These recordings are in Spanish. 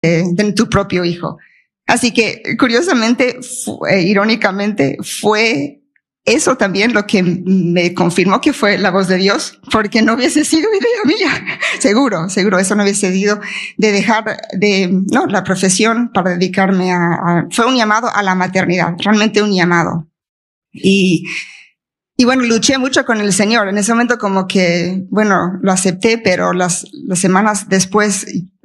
de tu propio hijo. Así que, curiosamente, irónicamente, fue eso también lo que me confirmó que fue la voz de Dios, porque no hubiese sido idea mía. Seguro, eso no hubiese sido de dejar la profesión para dedicarme fue un llamado a la maternidad, realmente un llamado. Y bueno, luché mucho con el Señor. En ese momento como que, bueno, lo acepté, pero las semanas después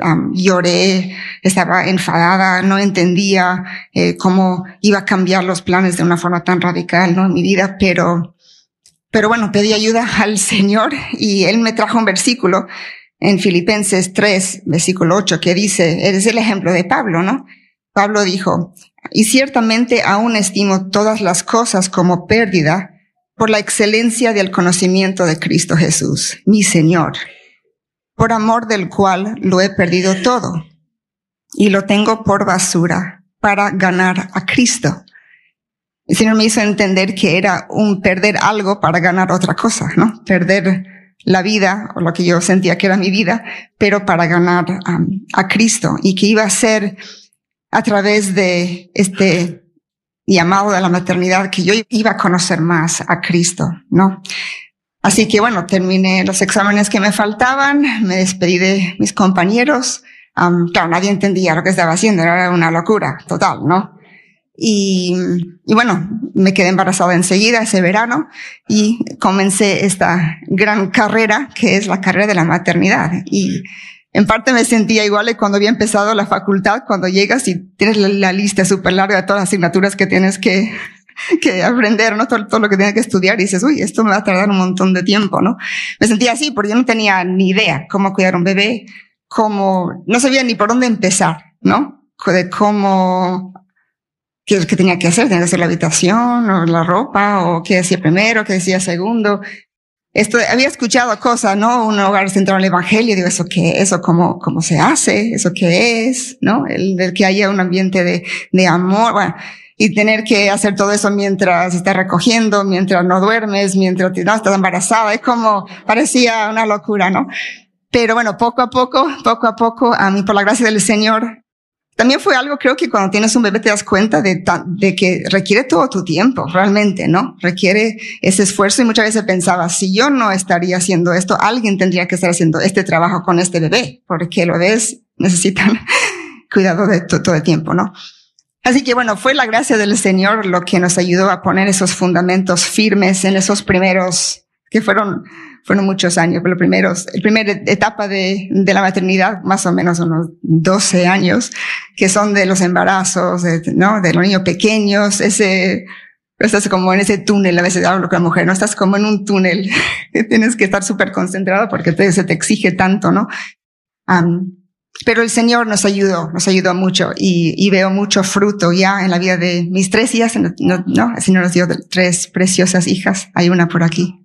lloré, estaba enfadada, no entendía cómo iba a cambiar los planes de una forma tan radical, ¿no? En mi vida, pero bueno, pedí ayuda al Señor y Él me trajo un versículo en Filipenses 3, versículo 8, que dice, es el ejemplo de Pablo, ¿no? Pablo dijo, y ciertamente aún estimo todas las cosas como pérdida por la excelencia del conocimiento de Cristo Jesús, mi Señor, por amor del cual lo he perdido todo y lo tengo por basura para ganar a Cristo. El Señor me hizo entender que era un perder algo para ganar otra cosa, ¿no? Perder la vida, o lo que yo sentía que era mi vida, pero para ganar a Cristo, y que iba a ser a través de este llamado de la maternidad que yo iba a conocer más a Cristo, ¿no? Así que bueno, terminé los exámenes que me faltaban, me despedí de mis compañeros. Claro, nadie entendía lo que estaba haciendo, era una locura total, ¿no? Y bueno, me quedé embarazada enseguida ese verano y comencé esta gran carrera que es la carrera de la maternidad. Y en parte me sentía igual que cuando había empezado la facultad, cuando llegas y tienes la lista súper larga de todas las asignaturas que tienes que aprender, ¿no? Todo lo que tienes que estudiar, y dices, uy, esto me va a tardar un montón de tiempo, ¿no? Me sentía así porque yo no tenía ni idea cómo cuidar un bebé, no sabía ni por dónde empezar, ¿no? De cómo, qué tenía que hacer, tenía que hacer la habitación o la ropa, o qué decía primero, qué decía segundo. Había escuchado cosas, ¿no? Un hogar centrado en el evangelio. Digo, ¿eso qué? ¿Eso cómo se hace? ¿Eso qué es? ¿No? El que haya un ambiente de amor. Bueno, y tener que hacer todo eso mientras estás recogiendo, mientras no duermes, mientras no estás embarazada. Es como, parecía una locura, ¿no? Pero bueno, poco a poco, a mí, por la gracia del Señor, también fue algo, creo que cuando tienes un bebé te das cuenta de que requiere todo tu tiempo, realmente, ¿no? Requiere ese esfuerzo, y muchas veces pensaba, si yo no estaría haciendo esto, alguien tendría que estar haciendo este trabajo con este bebé, porque los bebés necesitan cuidado de todo el tiempo, ¿no? Así que bueno, fue la gracia del Señor lo que nos ayudó a poner esos fundamentos firmes en esos primeros, que fueron muchos años, pero la primera etapa de la maternidad, más o menos unos 12 años, que son de los embarazos, ¿no? De los niños pequeños, estás como en ese túnel, a veces hablo con la mujer, ¿no? Estás como en un túnel, que tienes que estar súper concentrado porque se te exige tanto, ¿no? Pero el Señor nos ayudó mucho, y veo mucho fruto ya en la vida de mis 3 hijas, ¿no? El Señor nos dio 3 preciosas hijas, hay una por aquí.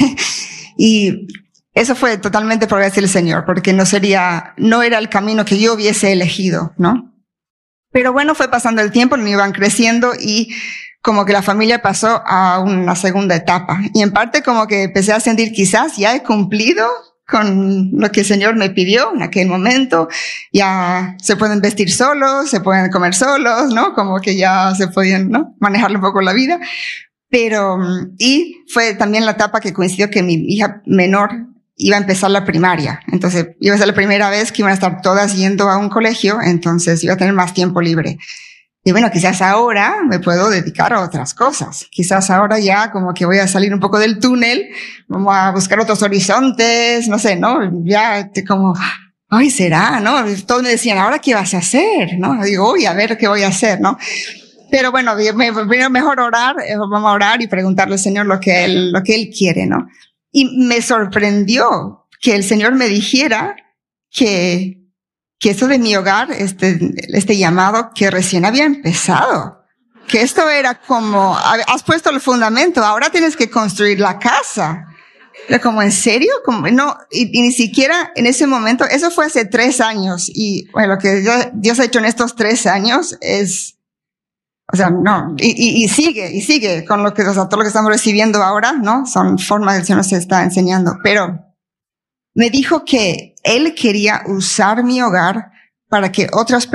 Y eso fue totalmente por gracia del Señor, porque no era el camino que yo hubiese elegido, ¿no? Pero bueno, fue pasando el tiempo, me iban creciendo, y como que la familia pasó a una segunda etapa. Y en parte como que empecé a sentir, quizás ya he cumplido con lo que el Señor me pidió en aquel momento. Ya se pueden vestir solos, se pueden comer solos, ¿no? Como que ya se podían, ¿no? Manejar un poco la vida. Pero, y fue también la etapa que coincidió que mi hija menor iba a empezar la primaria. Entonces, iba a ser la primera vez que iban a estar todas yendo a un colegio, entonces iba a tener más tiempo libre. Y bueno, quizás ahora me puedo dedicar a otras cosas. Quizás ahora ya como que voy a salir un poco del túnel, vamos a buscar otros horizontes, no sé, ¿no? Ya como, ay, será, ¿no? Todos me decían, ¿ahora qué vas a hacer? ¿No? Digo, uy, a ver qué voy a hacer, ¿no? Pero bueno, mejor orar, vamos a orar y preguntarle al Señor lo que Él quiere, ¿no? Y me sorprendió que el Señor me dijera que esto de mi hogar, este llamado que recién había empezado, que esto era como, has puesto el fundamento, ahora tienes que construir la casa. Era como, ¿en serio? Como, no, y ni siquiera en ese momento, eso fue hace 3 años, y bueno, lo que Dios ha hecho en estos 3 años es, o sea, no, y sigue con todo lo que estamos recibiendo ahora, ¿no? Son formas que el Señor nos está enseñando. Pero me dijo que Él quería usar mi hogar para que otras